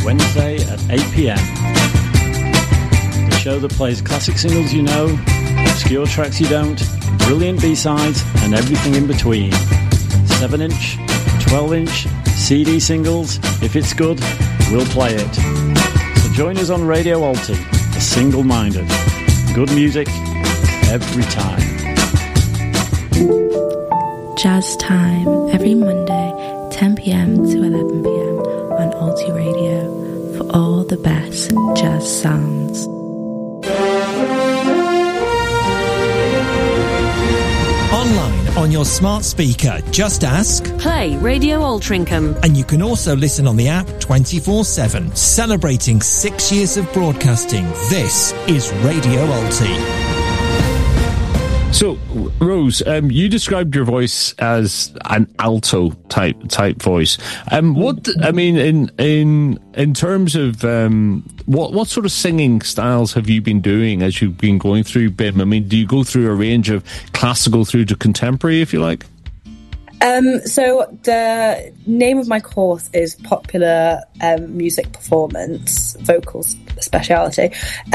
Wednesday at 8 p.m. The show that plays classic singles you know, obscure tracks you don't, brilliant B-sides, and everything in between. 7-inch, 12-inch, CD singles. If it's good, we'll play it. So join us on Radio Alti, the single-minded. Good music every time. Jazz Time, every Monday, 10 p.m. to 11 p.m. on Alti Radio for all the best jazz sounds. Online on your smart speaker, just ask. Play Radio Altrincham. And you can also listen on the app 24/7. Celebrating 6 years of broadcasting, this is Radio Alti. So, Rose, you described your voice as an alto type voice. In terms of what sort of singing styles have you been doing as you've been going through BIMM? I mean, do you go through a range of classical through to contemporary, if you like? So the name of my course is Popular Music Performance Vocals Speciality.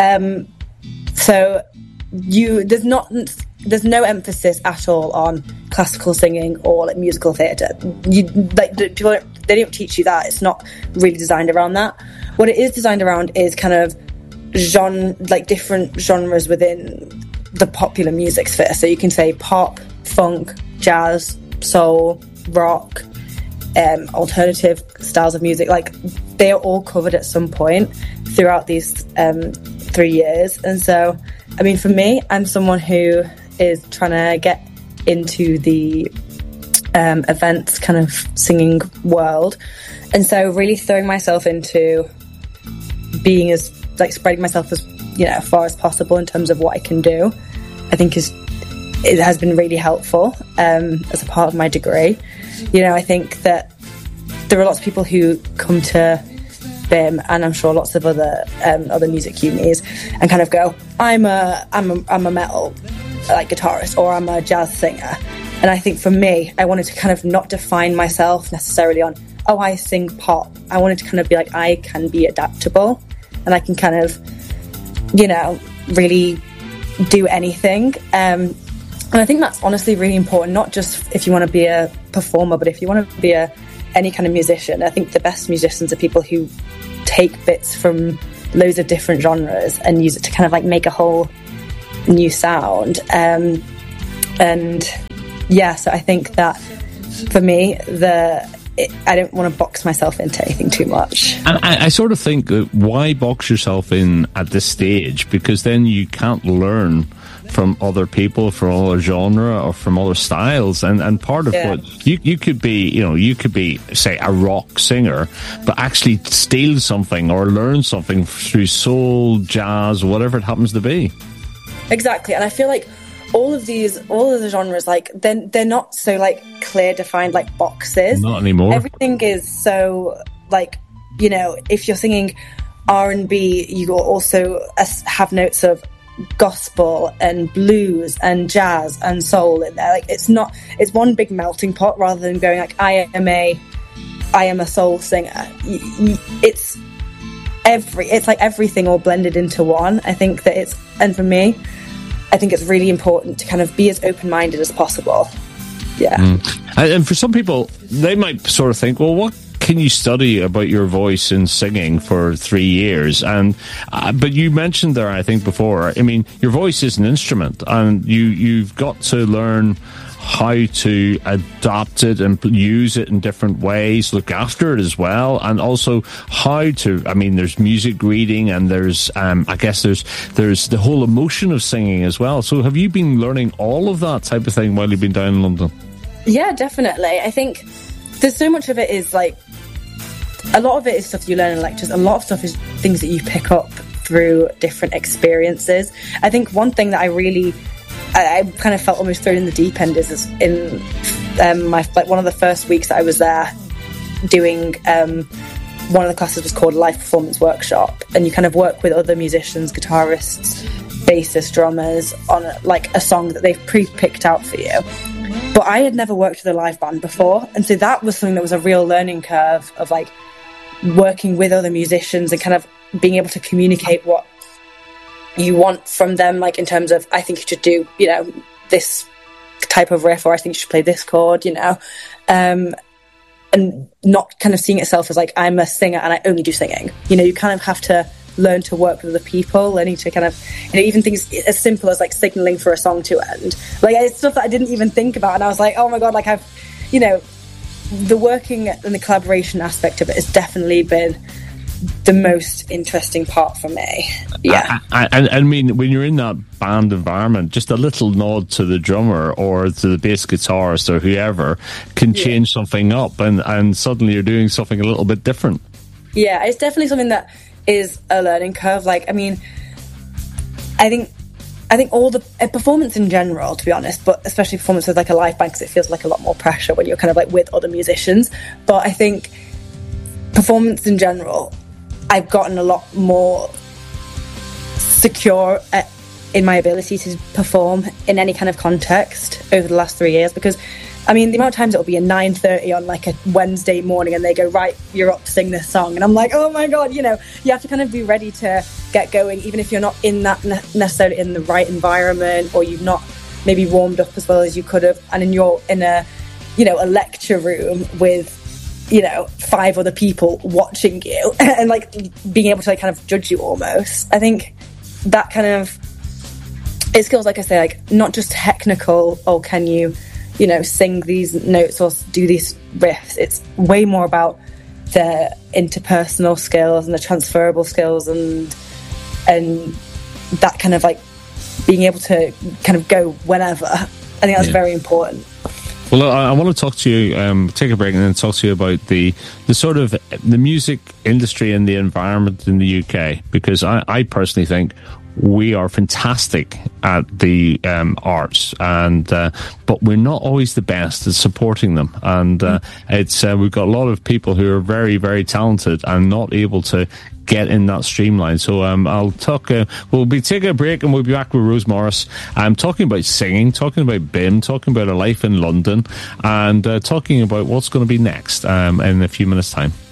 So there's no emphasis at all on classical singing or like musical theatre. People they don't teach you that. It's not really designed around that. What it is designed around is kind of different genres within the popular music sphere. So you can say pop, funk, jazz, soul, rock, alternative styles of music. Like they are all covered at some point throughout these 3 years. And so, I mean, for me, I'm someone who is trying to get into the events kind of singing world. And so really throwing myself into being as, spreading myself as, far as possible in terms of what I can do, I think it has been really helpful as a part of my degree. I think that there are lots of people who come to BIMM, and I'm sure lots of other music unis, and kind of go, I'm a metal guitarist, or I'm a jazz singer. And I think for me, I wanted to kind of not define myself necessarily on, I sing pop. I wanted to kind of be like, I can be adaptable, and I can kind of, really do anything. And I think that's honestly really important, not just if you want to be a performer, but if you want to be any kind of musician. I think the best musicians are people who take bits from loads of different genres and use it to kind of make a whole new sound. So I think that for me, I don't want to box myself into anything too much. And I sort of think that why box yourself in at this stage? Because then you can't learn from other people, from other genre or from other styles, and part of what you could be, you could be, say, a rock singer, but actually steal something or learn something through soul, jazz, whatever it happens to be. Exactly, and I feel like all of the genres, they're not so clear defined boxes. Not anymore. Everything is so if you're singing R&B, you also have notes of gospel and blues and jazz and soul in there. It's one big melting pot rather than going I am a soul singer. It's everything all blended into one. I think that and for me, I think it's really important to kind of be as open-minded as possible. Yeah. And for some people, they might sort of think, well, what can you study about your voice in singing for 3 years? And but you mentioned there, I think before, I mean, your voice is an instrument, and you've got to learn how to adapt it and use it in different ways, look after it as well, and also how to, I mean, there's music reading, and there's I guess there's the whole emotion of singing as well. So have you been learning all of that type of thing while you've been down in London? Yeah, definitely. I think there's so much of it is a lot of it is stuff you learn in lectures. A lot of stuff is things that you pick up through different experiences. I think one thing that I kind of felt almost thrown in the deep end is in my one of the first weeks that I was there doing one of the classes was called Live Performance Workshop, and you kind of work with other musicians, guitarists, bassists, drummers on a song that they've pre-picked out for you. But I had never worked with a live band before, and so that was something that was a real learning curve of working with other musicians and kind of being able to communicate what you want from them, like in terms of, I think you should do, you know, this type of riff, or I think you should play this chord, you know, and not kind of seeing itself as like, I'm a singer and I only do singing. You know, you kind of have to learn to work with other people, learning to kind of, you know, even things as simple as like signaling for a song to end. Like, it's stuff that I didn't even think about, and I was like, oh my God, like I've, you know, the working and the collaboration aspect of it has definitely been the most interesting part for me. Yeah. I mean, when you're in that band environment, just a little nod to the drummer or to the bass guitarist or whoever can change something up, and suddenly you're doing something a little bit different. Yeah, it's definitely something that is a learning curve. Like, I mean, I think all the performance in general, to be honest, but especially performance with like a live band, because it feels like a lot more pressure when you're kind of like with other musicians. But I think performance in general, I've gotten a lot more secure in my ability to perform in any kind of context over the last 3 years, because I mean, the amount of times it'll be a 9:30 on like a Wednesday morning and they go, right, you're up to sing this song, and I'm like, oh my God, you know, you have to kind of be ready to get going, even if you're not in that necessarily in the right environment, or you've not maybe warmed up as well as you could have, and you're in a, you know, a lecture room with, you know, 5 other people watching you and like being able to like kind of judge you almost. I think that kind of, it skills, like I say, like not just technical, or can you know, sing these notes or do these riffs. It's way more about the interpersonal skills and the transferable skills and that kind of like being able to kind of go whenever. I think that's very important. Well, I want to talk to you, take a break and then talk to you about the sort of the music industry and the environment in the UK, because I personally think we are fantastic at the arts, and but we're not always the best at supporting them. And it's we've got a lot of people who are very, very talented and not able to get in that streamline. So I'll talk. We'll be taking a break, and we'll be back with Rose Morris. I'm talking about singing, talking about BIMM, talking about her life in London, and talking about what's going to be next in a few minutes' time.